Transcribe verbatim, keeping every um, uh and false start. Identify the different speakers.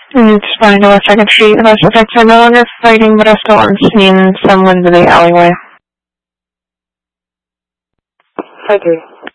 Speaker 1: It's fine to West Second Street. The suspects are no longer fighting, but are still unseen somewhere in the alleyway.
Speaker 2: five three.